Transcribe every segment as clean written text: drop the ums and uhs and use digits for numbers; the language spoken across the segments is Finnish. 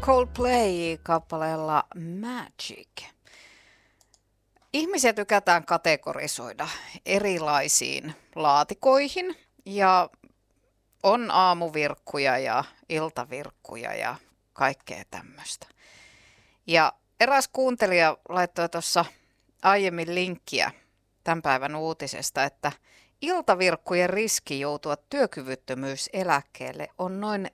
Coldplay kappaleella Magic. Ihmisiä tykätään kategorisoida erilaisiin laatikoihin ja on aamuvirkkuja ja iltavirkkuja ja kaikkea tämmöistä. Ja eräs kuuntelija laittoi tuossa aiemmin linkkiä tämän päivän uutisesta, että iltavirkkujen riski joutua työkyvyttömyyseläkkeelle on noin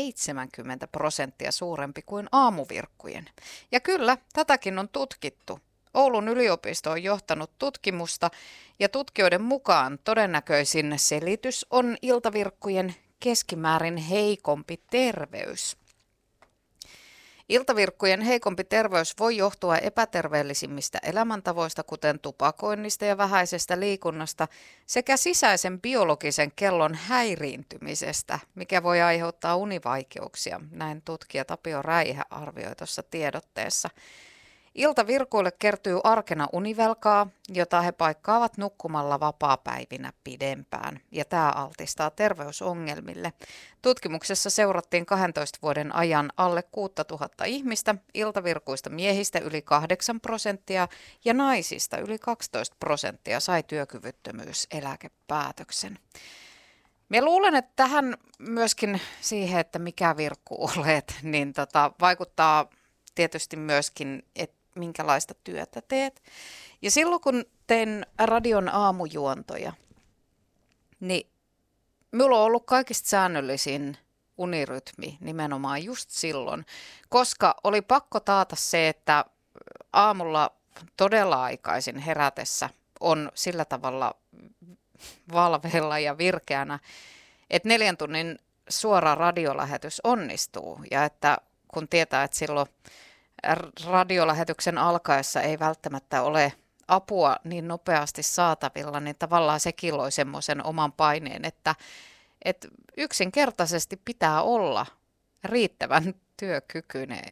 70% suurempi kuin aamuvirkkujen. Ja kyllä, tätäkin on tutkittu. Oulun yliopisto on johtanut tutkimusta ja tutkijoiden mukaan todennäköisin selitys on iltavirkkujen keskimäärin heikompi terveys. Iltavirkkujen heikompi terveys voi johtua epäterveellisimmistä elämäntavoista, kuten tupakoinnista ja vähäisestä liikunnasta, sekä sisäisen biologisen kellon häiriintymisestä, mikä voi aiheuttaa univaikeuksia, näin tutkija Tapio Räihä arvioi tuossa tiedotteessa. Iltavirkuille kertyy arkena univelkaa, jota he paikkaavat nukkumalla vapaapäivinä pidempään, ja tämä altistaa terveysongelmille. Tutkimuksessa seurattiin 12 vuoden ajan alle 6000 ihmistä, iltavirkuista miehistä yli 8% ja naisista yli 12% sai työkyvyttömyyseläkepäätöksen. Mä luulen, että tähän myöskin siihen, että mikä virkku olet, niin vaikuttaa tietysti myöskin, että minkälaista työtä teet. Ja silloin kun teen radion aamujuontoja, niin minulla on ollut kaikista säännöllisin unirytmi nimenomaan just silloin, koska oli pakko taata se, että aamulla todella aikaisin herätessä on sillä tavalla valveilla ja virkeänä, että 4 tunnin suora radiolähetys onnistuu ja että kun tietää, että silloin radiolähetyksen alkaessa ei välttämättä ole apua niin nopeasti saatavilla, niin tavallaan sekin loi semmoisen oman paineen, että yksinkertaisesti pitää olla riittävän työkykyinen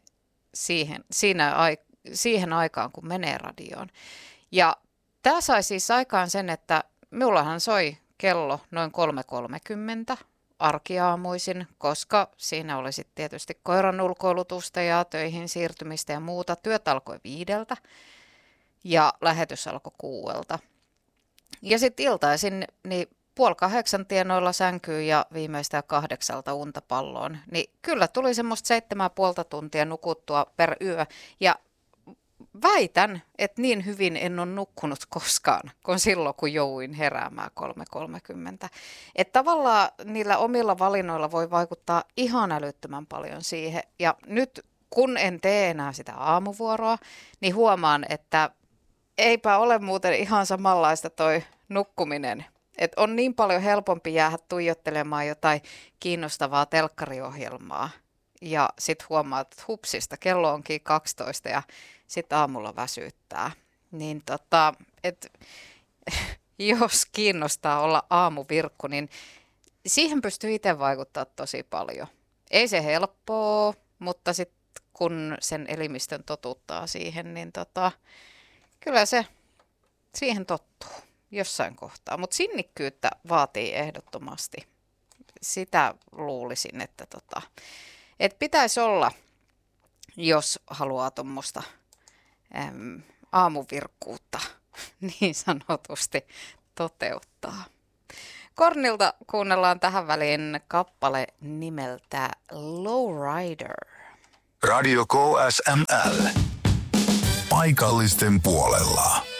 siihen aikaan, kun menee radioon. Ja tämä sai siis aikaan sen, että minullahan soi kello noin 3.30 arkiaamuisin, koska siinä oli sitten tietysti koiran ulkoilutusta ja töihin siirtymistä ja muuta. Työt alkoi 5 ja lähetys alkoi 6. Ja sitten iltaisin niin 7:30 tienoilla sänkyyn ja viimeistään 8 unta palloon. Niin kyllä tuli semmoista 7,5 tuntia nukuttua per yö ja väitän, että niin hyvin en ole nukkunut koskaan, kuin silloin, kun jouduin heräämään 3.30. Että tavallaan niillä omilla valinnoilla voi vaikuttaa ihan älyttömän paljon siihen. Ja nyt kun en tee enää sitä aamuvuoroa, niin huomaan, että eipä ole muuten ihan samanlaista toi nukkuminen. Että on niin paljon helpompi jäädä tuijottelemaan jotain kiinnostavaa telkkariohjelmaa. Ja sitten huomaat, että hupsista, kello onkin 12 ja sitten aamulla väsyttää. Niin jos kiinnostaa olla aamuvirkku, niin siihen pystyy itse vaikuttaa tosi paljon. Ei se helppoa, mutta sitten kun sen elimistön totuttaa siihen, niin kyllä se siihen tottuu jossain kohtaa. Mutta sinnikkyyttä vaatii ehdottomasti. Sitä luulisin, että pitäisi olla, jos haluaa tuommoista aamuvirkkuutta niin sanotusti toteuttaa. Kornilta kuunnellaan tähän väliin kappale nimeltä Lowrider. Radio KSML. Paikallisten puolella.